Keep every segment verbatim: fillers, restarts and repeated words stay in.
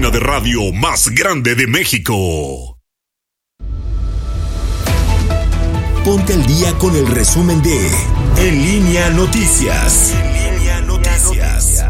cabina de radio más grande de México. Ponte al día con el resumen de En Línea Noticias. En Línea Noticias.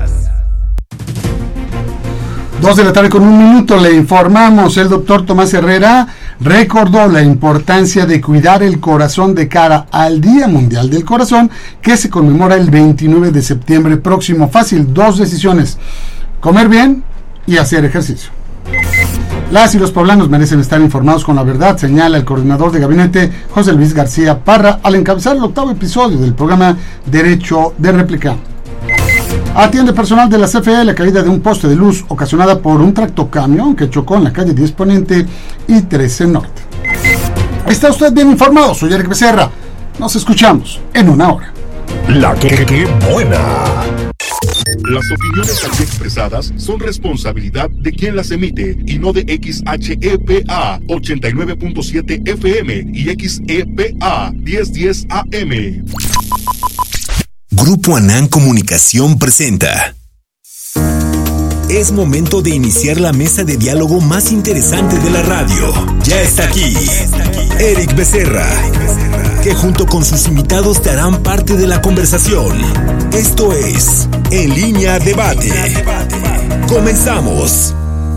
Dos de la tarde con un minuto le informamos. El doctor Tomás Herrera recordó la importancia de cuidar el corazón de cara al Día Mundial del Corazón, que se conmemora el veintinueve de septiembre próximo. Fácil, dos decisiones: comer bien y hacer ejercicio. Las y los poblanos merecen estar informados con la verdad, señala el coordinador de gabinete José Luis García Parra al encabezar el octavo episodio del programa Derecho de Réplica. Atiende personal de la C F E la caída de un poste de luz ocasionada por un tractocamión que chocó en la calle diez Poniente y trece Norte. Está usted bien informado, soy Eric Becerra. Nos escuchamos en una hora. La que, que buena. Las opiniones aquí expresadas son responsabilidad de quien las emite y no de X H E P A ochenta y nueve punto siete F M y X E P A mil diez A M. Grupo Anán Comunicación presenta. Es momento de iniciar la mesa de diálogo más interesante de la radio. Ya está aquí, Eric Becerra, que junto con sus invitados te harán parte de la conversación. Esto es En Línea Debate. Comenzamos.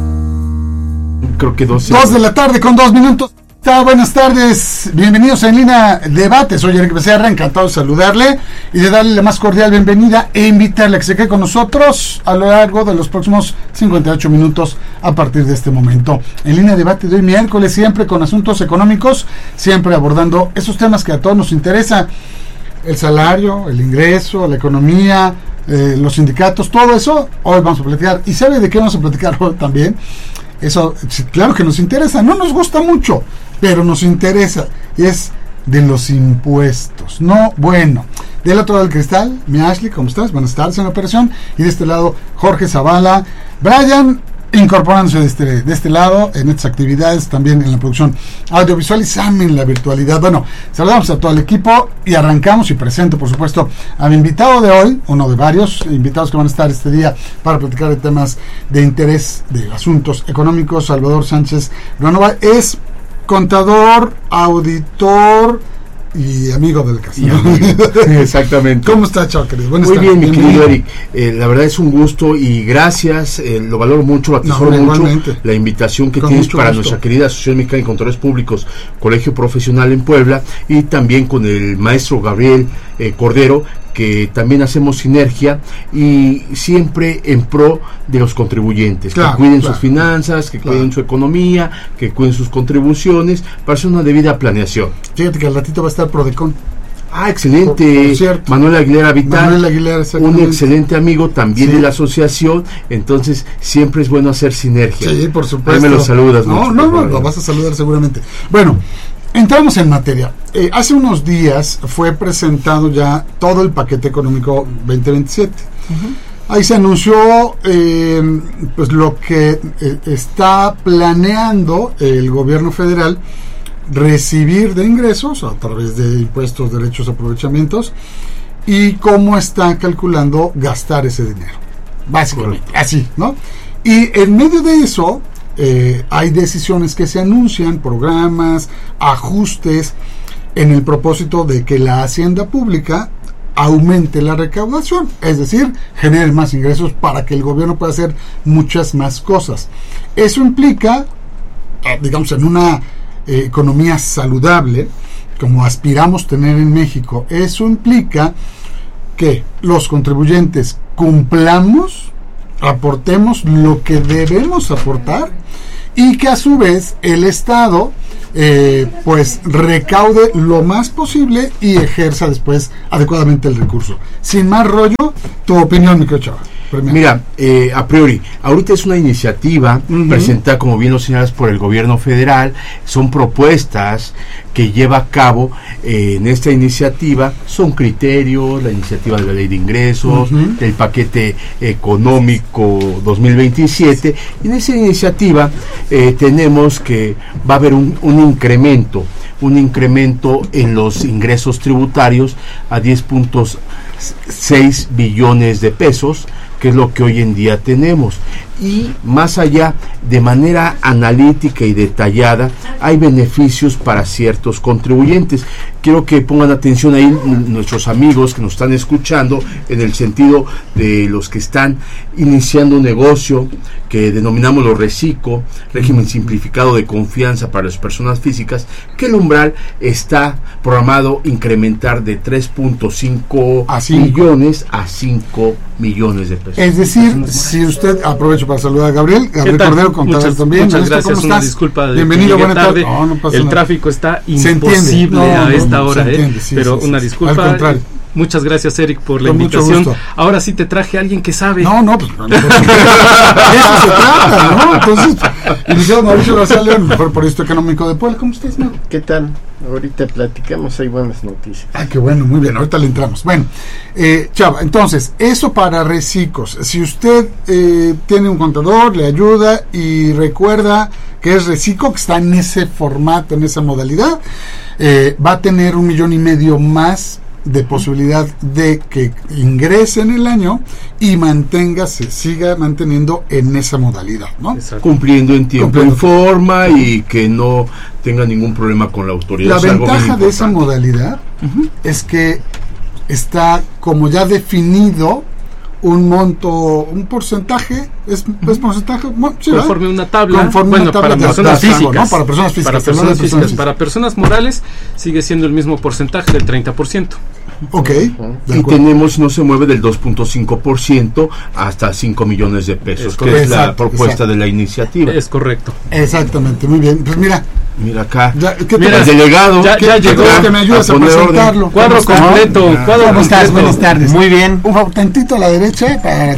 Creo que dos, dos de la tarde con dos minutos. Buenas tardes, bienvenidos a En Línea Debate. Soy Eric Becerra, encantado de saludarle y de darle la más cordial bienvenida e invitarle a que se quede con nosotros a lo largo de los próximos cincuenta y ocho minutos a partir de este momento. En Línea Debate de hoy miércoles, siempre con asuntos económicos, siempre abordando esos temas que a todos nos interesa: el salario, el ingreso, la economía, eh, los sindicatos, todo eso. Hoy vamos a platicar. ¿Y sabe de qué vamos a platicar hoy también? Eso, claro que nos interesa, no nos gusta mucho, pero nos interesa, es de los impuestos. No, bueno, del otro lado del cristal, mi Ashley, ¿cómo estás? Buenas tardes en la operación. Y de este lado, Jorge Zavala, Brian, incorporándose de este, de este lado en estas actividades, también en la producción audiovisual y Sam en la virtualidad. Bueno, saludamos a todo el equipo y arrancamos, y presento por supuesto a mi invitado de hoy, uno de varios invitados que van a estar este día para platicar de temas de interés, de asuntos económicos. Salvador Sánchez Ruanova es contador, auditor y amigo del casino. Exactamente. ¿Cómo está, Chocres? Muy tardes. Bien, mi querido Eric. Eh, la verdad es un gusto y gracias. Eh, lo valoro mucho, lo atesoro no, mucho. La invitación que Con tienes para gusto. Nuestra querida Asociación Mexicana de Contadores Públicos, Colegio Profesional en Puebla, y también con el maestro Gabriel eh, Cordero, que también hacemos sinergia y siempre en pro de los contribuyentes, claro, que cuiden claro, sus finanzas, que claro. cuiden su economía, que cuiden sus contribuciones, para hacer una debida planeación. Fíjate que al ratito va a estar Prodecon. Ah, excelente. Por, por Manuel Aguilera Vital, Manuel Aguilera, un excelente amigo también sí. de la asociación, entonces siempre es bueno hacer sinergia. Sí, por supuesto. Ahí me lo saludas. No, mucho, no, no, lo vas a saludar seguramente. Bueno, entramos en materia. Eh, hace unos días fue presentado ya todo el paquete económico veinte veintisiete. Uh-huh. Ahí se anunció eh, pues lo que eh, está planeando el gobierno federal recibir de ingresos a través de impuestos, derechos, aprovechamientos, y cómo está calculando gastar ese dinero. Básicamente, Correcto. Así, ¿no? Y en medio de eso, Eh, hay decisiones que se anuncian, programas, ajustes, en el propósito de que la hacienda pública aumente la recaudación, es decir, genere más ingresos para que el gobierno pueda hacer muchas más cosas. Eso implica, digamos, en una eh, economía saludable, como aspiramos tener en México, eso implica que los contribuyentes cumplamos, aportemos lo que debemos aportar, y que a su vez el Estado eh, pues recaude lo más posible y ejerza después adecuadamente el recurso. Sin más rollo, tu opinión, mi querido Chava. Mira, eh, a priori, ahorita es una iniciativa uh-huh. presentada, como bien lo señalas, por el gobierno federal. Son propuestas que lleva a cabo eh, en esta iniciativa. Son criterios, la iniciativa de la ley de ingresos, uh-huh. el paquete económico dos mil veintisiete. Y en esa iniciativa eh, tenemos que va a haber un, un incremento, un incremento en los ingresos tributarios a diez punto seis billones de pesos, que es lo que hoy en día tenemos. y más allá, de manera analítica y detallada, hay beneficios para ciertos contribuyentes. Quiero que pongan atención ahí nuestros amigos que nos están escuchando, en el sentido de los que están iniciando un negocio que denominamos los RECICO, régimen simplificado de confianza para las personas físicas, que el umbral está programado incrementar de tres punto cinco millones a cinco millones de pesos. Es decir, si usted, aprovecho para saludar a Gabriel, Gabriel Cordero, contador muchas, también. Muchas Maestro, gracias, ¿cómo una estás? disculpa. De Bienvenido, buena tarde. tarde. No, no pasa el nada. tráfico está Se imposible no, a no, esta no, hora, se ¿eh? entiende, sí, pero sí, una sí. disculpa. Al contrario. Muchas gracias, Eric, por la Con mucho invitación. gusto. Ahora sí te traje a alguien que sabe. No, no, pues no, no, de eso se trata, ¿no? Entonces, iniciado Mauricio García León, mejor periodista económico de Puebla. ¿Cómo estás, Mauro? ¿Qué tal? Ahorita platicamos, hay buenas noticias. Ah, qué bueno, muy bien, ahorita le entramos. Bueno, eh, Chava, entonces, eso para recicos. Si usted eh, tiene un contador, le ayuda y recuerda que es Recico, que está en ese formato, en esa modalidad, eh, va a tener un millón y medio más de posibilidad de que ingrese en el año y mantenga, se siga manteniendo en esa modalidad, ¿no? Exacto. Cumpliendo en tiempo Cumpliendo. y forma y que no tenga ningún problema con la autoridad. La Es algo bien ventaja de esa importante. modalidad uh-huh. es que está como ya definido un monto, un porcentaje, es, es porcentaje, bueno, sí, conforme una tabla, Conforme bueno, una tabla para de personas atraso, físicas, ¿no? Para personas físicas, para hablando personas de personas físicas, físicas. para personas morales sigue siendo el mismo porcentaje del treinta por ciento. Ok, de Y acuerdo. tenemos, no se mueve del dos punto cinco por ciento hasta cinco millones de pesos, Es que es la correcto. propuesta Exacto. de la iniciativa. Es correcto. Exactamente, muy bien. Pues mira, Mira acá, ya, ¿qué te Mira, el parece? delegado, ya- ¿Qué- ya qué llegó tal que me ayudas a, a poner presentarlo? Cuadro ¿Cómo está? completo, Ah, cuadro ¿Cómo estás? completo. Buenas tardes. Muy bien. Un favor, tantito a la derecha para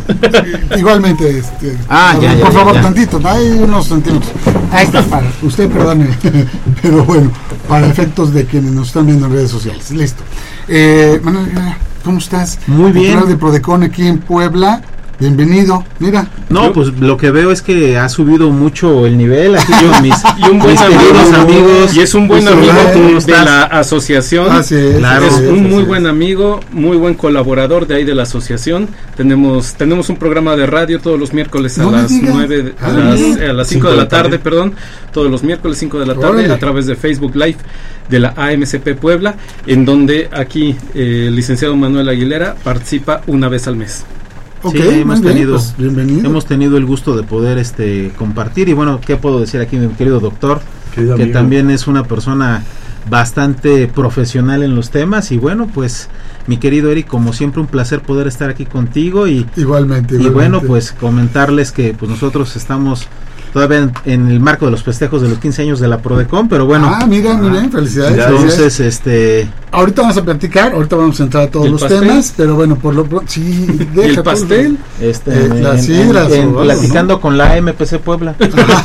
que igualmente este, Ah, ya, por ya, favor, ya. tantito, hay unos centímetros. Ahí está, para usted, perdone, pero bueno, para efectos de quienes nos están viendo en redes sociales. Listo. Eh, Manuel, ¿cómo estás? Muy bien. Titular de Prodecon aquí en Puebla. Bienvenido. Mira, No, pues lo que veo es que ha subido mucho el nivel. Aquí yo, mis, Y un buen mis amigo, queridos amigos. y es un buen Eso, amigo ¿cómo de estás? la asociación. así es, Claro. Es así un así muy es. buen amigo, muy buen colaborador de ahí de la asociación. Tenemos tenemos un programa de radio todos los miércoles a No me las digas. nueve de- a Ah, las mira. a las Cinco cinco de de la la tarde. tarde, perdón, todos los miércoles cinco de la tarde Órale. a través de Facebook Live de la A M C P Puebla, en donde aquí eh, el licenciado Manuel Aguilera participa una vez al mes. Ok, Sí, hemos muy bien, tenido- pues, bienvenido. Hemos tenido el gusto de poder este compartir. Y bueno, ¿qué puedo decir aquí, mi querido doctor? Querido Que amigo. también es una persona bastante profesional en los temas. Y bueno, pues mi querido Eric, como siempre, un placer poder estar aquí contigo. Y, Igualmente, y igualmente. bueno, pues comentarles que pues nosotros estamos todavía en, en el marco de los festejos de los quince años de la Prodecon, pero bueno, Ah, mira, muy bien, felicidades. entonces este Ahorita vamos a platicar, ahorita vamos a entrar a todos ¿Y el los pastel? temas, pero bueno, por lo pronto, sí, ¿Y deja el todo. pastel? este Eh, en- las en- sidras en- o algo, platicando ¿no? con la M P C Puebla,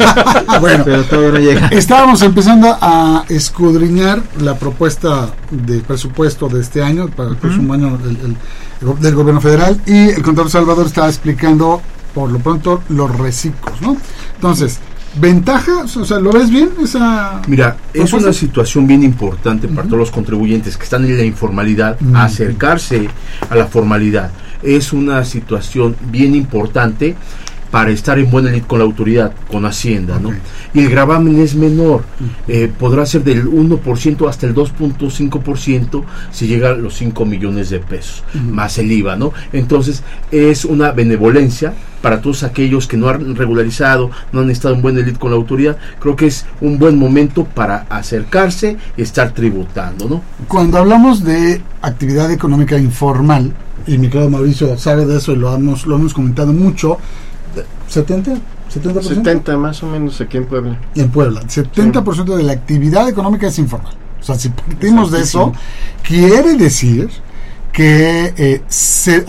Bueno, pero todavía no llega. estábamos empezando a escudriñar la propuesta de presupuesto de este año, para el próximo año del, el- del gobierno federal, y el contador Salvador estaba explicando, por lo pronto, los reciclos, ¿no? Entonces, ¿ventajas? O sea, ¿lo ves bien? Esa Mira, es propuesta? una situación bien importante para todos los contribuyentes que están en la informalidad, Ujú. acercarse a la formalidad. Es una situación bien importante para estar en buena lid con la autoridad, con Hacienda, ¿no? Ok. Y el gravamen es menor, eh, podrá ser del uno por ciento hasta el dos punto cinco por ciento si llega a los cinco millones de pesos, más el I V A, ¿no? Entonces, es una benevolencia para todos aquellos que no han regularizado, no han estado en buena lid con la autoridad. Creo que es un buen momento para acercarse y estar tributando, ¿no? Cuando hablamos de actividad económica informal, y mi querido Mauricio sabe de eso y lo hemos, lo hemos comentado mucho, setenta, setenta por ciento setenta más o menos aquí en Puebla. en Puebla, setenta por ciento de la actividad económica es informal. O sea, si partimos de eso, quiere decir que eh, se